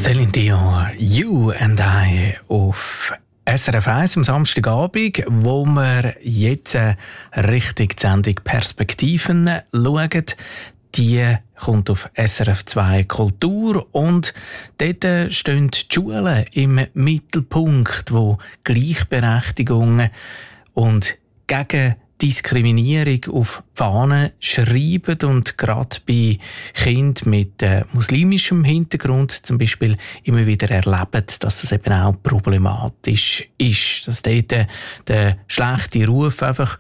Céline Dion, You and I auf SRF 1 am Samstagabend, wo wir jetzt Richtung die Sendung Perspektiven schauen. Die kommt auf SRF 2 Kultur und dort stehen die Schulen im Mittelpunkt, wo Gleichberechtigung und gegen Diskriminierung auf die Fahnen schreiben und gerade bei Kindern mit muslimischem Hintergrund zum Beispiel immer wieder erleben, dass das eben auch problematisch ist, dass dort der schlechte Ruf einfach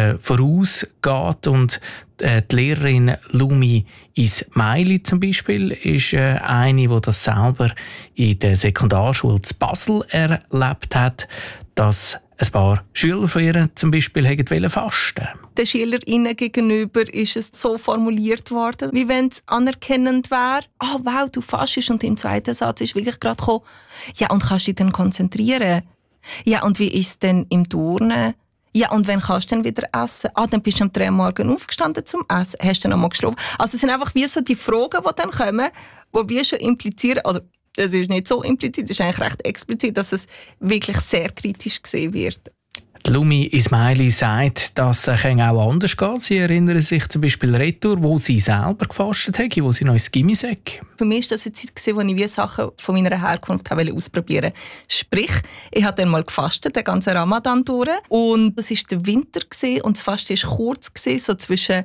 vorausgeht und die Lehrerin Lumi Ismaili zum Beispiel ist eine, die das selber in der Sekundarschule in Basel erlebt hat, dass ein paar Schüler von ihr zum Beispiel wollten fasten. Den SchülerInnen gegenüber ist es so formuliert worden, wie wenn es anerkennend wäre. «Ah, wow, du fastest.» Und im zweiten Satz ist wirklich gerade gekommen, «Ja, und kannst du dich dann konzentrieren? Ja, und wie ist es denn im Turnen? Ja, und wann kannst du dann wieder essen? Ah, dann bist du am 3 Uhr morgens aufgestanden zum Essen. Hast du dann noch mal geschlafen?» Also es sind einfach wie so die Fragen, die dann kommen, die wir schon implizieren, oder das ist nicht so implizit, es ist eigentlich recht explizit, dass es wirklich sehr kritisch gesehen wird. Lumi Ismaili sagt, dass es auch anders geht. Sie erinnern sich zum Beispiel Retour, wo sie selber gefastet hat, wo sie noch ins Gimmi sei. Für mich war das eine Zeit, wo ich wie Sachen von meiner Herkunft ausprobieren wollte. Sprich, ich habe dann mal gefastet, den ganzen Ramadan durch. Und es war der Winter und das Fasten war kurz, so zwischen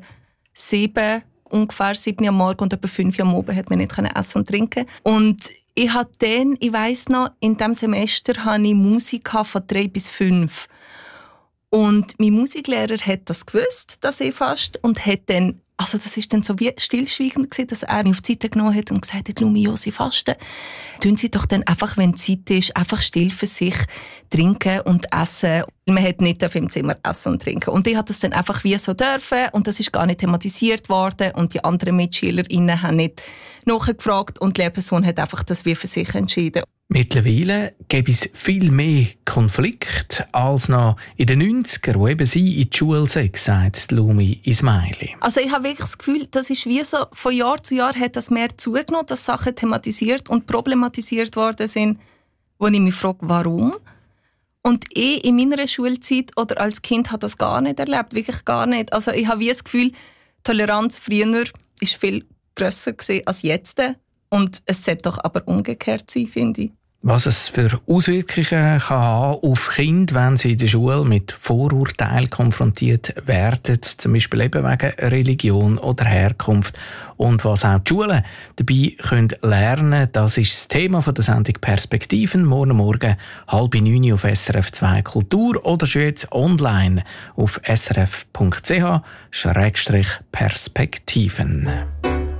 7 Uhr am Morgen und etwa 5 Uhr am Abend hat man nicht essen und trinken. Und ich hatte dann, ich weiss noch, in diesem Semester hatte ich Musik von 3 bis 5. Und mein Musiklehrer hat das gewusst, dass ich faste, und hat dann, also das ist dann so wie stillschweigend gewesen, dass er mich auf die Seite genommen hat und gesagt hat, «Lumi, ja, Sie fasten. Tun Sie doch dann einfach, wenn Zeit ist, einfach still für sich trinken und essen.» Man hat nicht im Zimmer essen und trinken. Und ich habe das dann einfach wie so dürfen und das ist gar nicht thematisiert worden und die anderen MitschülerInnen haben nicht nachgefragt und die Lehrperson hat einfach das wie für sich entschieden. Mittlerweile gibt es viel mehr Konflikte als noch in den 90ern, wo eben sie in die Schule sei, sagt Lumi Ismaili. Also ich habe wirklich das Gefühl, das ist wie so, von Jahr zu Jahr hat das mehr zugenommen, dass Sachen thematisiert und problematisiert worden sind, wo ich mich frage, warum? Und ich in meiner Schulzeit oder als Kind habe das gar nicht erlebt, wirklich gar nicht. Also ich habe wie das Gefühl, Toleranz früher war viel grösser als jetzt. Und es sollte doch aber umgekehrt sein, finde ich. Was es für Auswirkungen kann haben auf Kinder, wenn sie in der Schule mit Vorurteilen konfrontiert werden, zum Beispiel eben wegen Religion oder Herkunft. Und was auch die Schulen dabei lernen können, das ist das Thema der Sendung Perspektiven. Morgen 8:30 auf SRF 2 Kultur oder schon jetzt online auf srf.ch/Perspektiven.